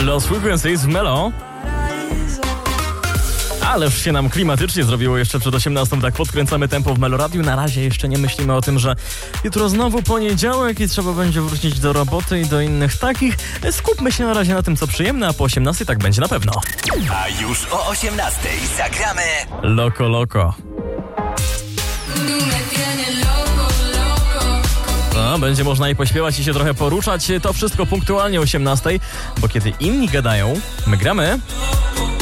Lost Frequencies w Melo. Ależ się nam klimatycznie zrobiło jeszcze przed 18. Tak podkręcamy tempo w Meloradiu. Na razie jeszcze nie myślimy o tym, że jutro znowu poniedziałek i trzeba będzie wrócić do roboty i do innych takich. Skupmy się na razie na tym, co przyjemne, a po 18 tak będzie na pewno. A już o 18 zagramy Loco Loco. No, będzie można i pośpiewać i się trochę poruszać. To wszystko punktualnie o 18, bo kiedy inni gadają, my gramy.